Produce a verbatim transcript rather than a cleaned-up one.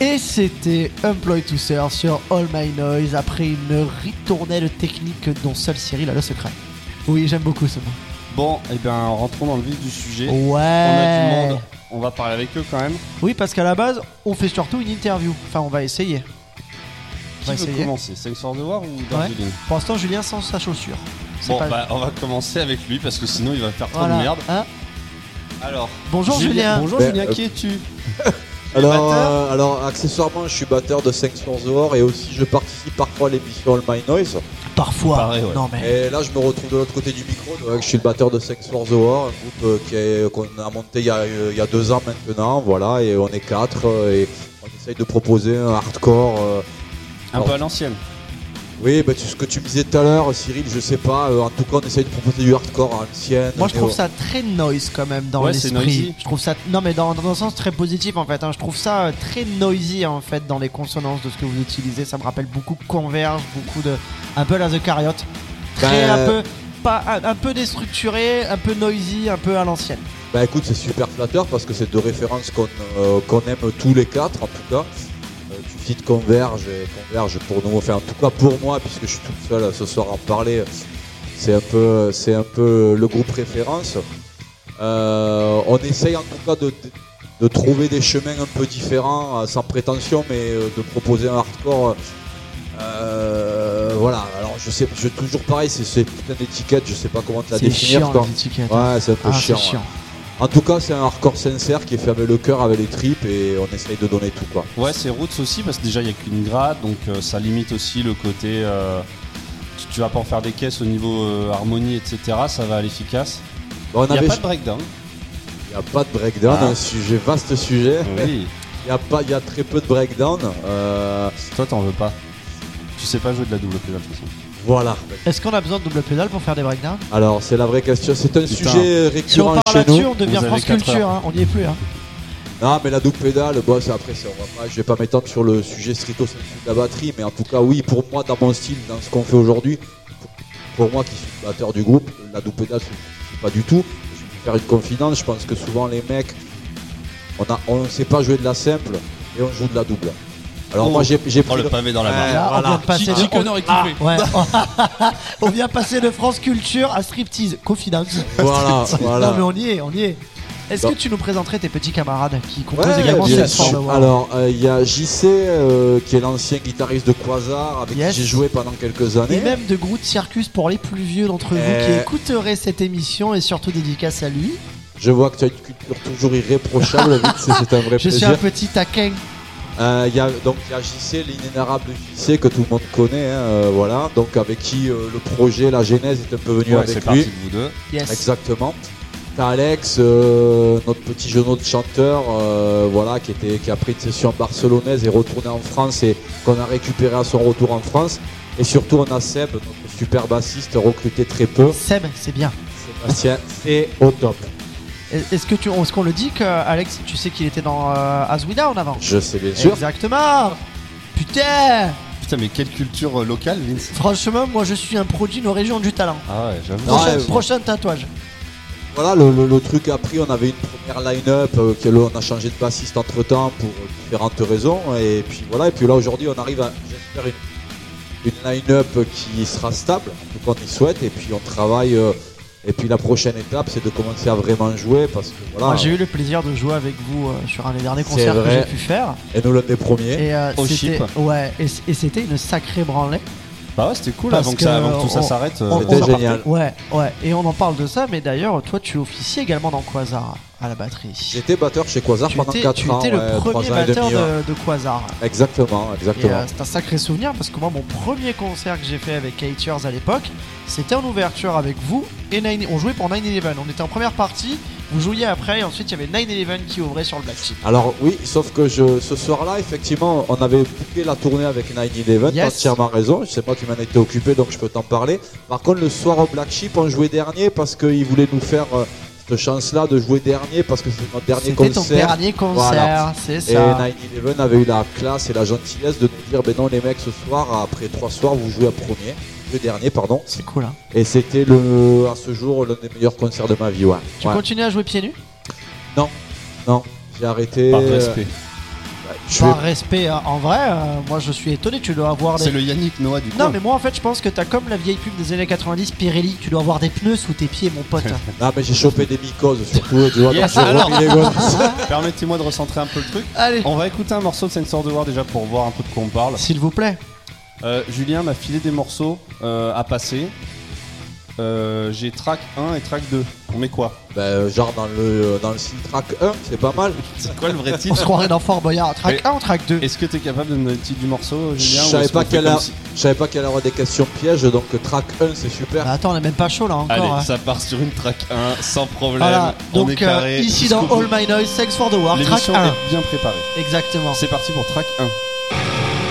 Et c'était Employ to Serve sur All My Noise après une ritournelle technique dont seul Cyril a le secret. Oui, j'aime beaucoup ce mot. Bon, et eh bien rentrons dans le vif du sujet. Ouais. On a du monde, on va parler avec eux quand même. Oui, parce qu'à la base, on fait surtout une interview. Enfin, on va essayer. Qui on va veut essayer. commencer, Thanks for the War ou Darjeeling? Ouais. Pour l'instant, Julien sans sa chaussure. C'est Bon, pas... bah on va commencer avec lui parce que sinon il va faire trop voilà. de merde. Hein Alors, bonjour Julien. Bonjour Ben, Julien, euh, qui es-tu? Alors, euh, alors, accessoirement, je suis batteur de Thanks for the War et aussi je participe parfois à l'émission All My Noise. Parfois. Pareil, ouais. Non mais. Et là, je me retrouve de l'autre côté du micro. Donc, je suis le batteur de Thanks for the War, un groupe euh, qui est, qu'on a monté il y a, euh, il y a deux ans maintenant. Voilà, et on est quatre euh, et on essaye de proposer un hardcore. Euh, Un alors, peu à l'ancienne. Oui, bah, tu, ce que tu me disais tout à l'heure, Cyril, je sais pas. Euh, en tout cas, on essaye de proposer du hardcore à l'ancienne. Moi je trouve néo- ça très noise quand même dans Ouais, c'est l'esprit. noisy. Je trouve ça non mais dans, dans un sens très positif en fait. Hein. Je trouve ça euh, très noisy en fait dans les consonances de ce que vous utilisez. Ça me rappelle beaucoup Converge, beaucoup de un peu la The Carriot, très Bah, un peu pas un, un peu déstructuré, un peu noisy, un peu à l'ancienne. Bah écoute, c'est super flatteur parce que c'est deux références qu'on euh, qu'on aime tous les quatre en tout cas. Euh, tu cites Converge et Converge pour nous, enfin en tout cas pour moi, puisque je suis tout seul ce soir à en parler, c'est un peu, c'est un peu le groupe référence. Euh, on essaye en tout cas de, de, de trouver des chemins un peu différents, euh, sans prétention, mais euh, de proposer un hardcore. Euh, voilà, alors je sais, je toujours pareil, c'est c'est putain d'étiquette, je sais pas comment te la C'est définir. chiant quoi. les étiquettes. Ouais, c'est un peu Ah, chiant. c'est ouais. chiant. En tout cas, c'est un hardcore sincère qui est fait avec le cœur, avec les tripes, et on essaye de donner tout quoi. Ouais, c'est Roots aussi parce que déjà il n'y a qu'une grade, donc euh, ça limite aussi le côté. Euh, tu, tu vas pas en faire des caisses au niveau euh, harmonie, et cetera. Ça va à l'efficace. Bon, on Il n'y a avait- pas de breakdown. y a pas de breakdown, Ah. un sujet, vaste sujet. Oui. Il y a pas, il y a très peu de breakdown. Euh, Toi, t'en veux pas. Tu sais pas jouer de la double pédale de toute façon. voilà. Est-ce qu'on a besoin de double pédale pour faire des breakdowns? Alors, c'est la vraie question. C'est un Putain. sujet Si on récurrent part chez là-dessus, nous. on devient Vous France avez quatre Culture, heures. hein. on n'y est plus. Hein. Non, mais la double pédale, bon, c'est après, c'est- on va pas, je vais pas m'étendre sur le sujet stricto sensu de la batterie, mais en tout cas, oui, pour moi, dans mon style, dans ce qu'on fait aujourd'hui, pour moi qui suis le batteur du groupe, la double pédale, c'est pas du tout. Je vais faire une confidence. Je pense que souvent les mecs, on a, on sait pas jouer de la simple et on joue de la double. Alors Oh. moi, j'ai, j'ai Oh, pris le le- pavé dans la Ouais. barre. Là, voilà. on vient de passer de... Chicken aurait kiffé. Ouais. on vient passer de France Culture à striptease, confidence. Voilà, voilà. Non mais on y est, on y est. Est-ce Bon. que tu nous présenterais tes petits camarades qui composent Ouais, également bien cette sûr. forme de voix? Alors, il y a J C euh, qui est l'ancien guitariste de Quasar, avec Yes. qui j'ai joué pendant quelques années. Et même de Groot Circus pour les plus vieux d'entre vous Euh. qui écouteraient cette émission et surtout dédicace à lui. Je vois que tu as une culture toujours irréprochable, Vince, c'est un vrai Je suis plaisir. un petit taquin. Euh, il y a, donc il y a J C, l'inénarrable J C que tout le monde connaît, hein, euh, voilà. Donc avec qui euh, le projet, la genèse est un peu venu Ouais, c'est avec parti lui. de vous deux. Yes. Exactement. T'as Alex, euh, notre petit genou de chanteur, euh, voilà, qui était, qui a pris une session barcelonaise et retourné en France et qu'on a récupéré à son retour en France. Et surtout on a Seb, notre super bassiste recruté très peu. Seb, c'est bien. Sébastien, c'est au top. Est-ce que tu, est-ce qu'on le dit que Alex, tu sais qu'il était dans euh, As We Down avant? Je sais bien sûr. Exactement. Putain. Putain, mais quelle culture euh, locale, Vince. Franchement, moi je suis un produit de nos régions du talent. Ah ouais, j'avoue. Non, Prochain, ouais, prochain tatouage. Voilà, le, le- le truc a pris, on avait une première line-up, euh, que là, on a changé de bassiste entre temps pour euh, différentes raisons, et puis voilà, et puis là aujourd'hui on arrive à, j'espère, une, une line-up qui sera stable, en tout cas on y souhaite, et puis on travaille, euh, et puis la prochaine étape c'est de commencer à vraiment jouer, parce que voilà, Moi, j'ai eu le plaisir de jouer avec vous euh, sur un des derniers C'est concerts que vrai. j'ai pu faire. et nous l'un des premiers. Et euh, Au c'était, chip. ouais, et, c- et c'était une sacrée branlée. Bah ouais, c'était cool Parce avant que, ça, que avant que tout ça on- s'arrête. euh, on- C'était on- génial. Ouais, ouais. Et on en parle de ça, mais d'ailleurs, toi, tu officies également dans Quasar à la batterie. J'étais batteur chez Quasar Tu pendant étais, quatre tu ans, étais ouais, le trois premier ans et batteur demi, ouais. de, de Quasar. Exactement, Et exactement. euh, c'est un sacré souvenir parce que moi, mon premier concert que j'ai fait avec Eight Years à l'époque, c'était en ouverture avec vous et Nine. On jouait pour nine eleven. On était en première partie, vous jouiez après, et ensuite il y avait nine eleven qui ouvrait sur le Black Sheep. Alors oui, sauf que je, ce soir-là, effectivement, on avait booké la tournée avec nine eleven, Yes. t'as entièrement raison, c'est moi qui m'en étais occupé, donc je peux t'en parler. Par contre, le soir au Black Sheep, on jouait dernier parce qu'ils voulaient nous faire euh, cette chance-là de jouer dernier, parce que c'est notre dernier C'était ton concert. dernier concert, Voilà. c'est Et ça. nine eleven avait eu la classe et la gentillesse de nous dire, ben non les mecs, ce soir, après trois soirs, vous jouez à premier, le dernier, pardon. C'est cool, hein. Et c'était le, à ce jour l'un des meilleurs concerts de ma vie, ouais. Tu Ouais. continues à jouer pieds nus? Non, non, j'ai arrêté. Par euh, respect. Je Par vais- respect, hein, en vrai, euh, moi je suis étonné, tu dois avoir C'est des... le Yannick Noah du coup. Non mais moi en fait je pense que t'as comme la vieille pub des années quatre-vingt-dix, Pirelli, tu dois avoir des pneus sous tes pieds mon pote. Non, mais j'ai chopé des mycoses surtout, tu vois, Yes, quand j'ai alors. remis les gosses. Permettez-moi de recentrer un peu le truc. Allez, On va écouter un morceau de Sensor de War déjà pour voir un peu de quoi on parle. s'il vous plaît. Euh, Julien m'a filé des morceaux euh, à passer. Euh, j'ai track un et track deux. On met quoi? Ben, genre dans le, dans le style track un, c'est pas mal. C'est quoi le vrai On se titre? croirait dans Fort Boyard. Track Mais- un ou track deux? Est-ce que tu es capable de me donner le titre du morceau, Je Julien? ou savais est-ce pas qu'on fait qu'elle comme a- si- je savais pas qu'elle aurait des questions pièges, donc track un c'est super. Bah, attends, on est même pas chaud là encore. Allez, hein. ça part sur une track un sans problème. Voilà, on est donc euh, carré. ici dans jusqu'au bout. All My Noise, Thanks for the War, track L'émission un. est bien préparée. Exactement. C'est parti pour track un.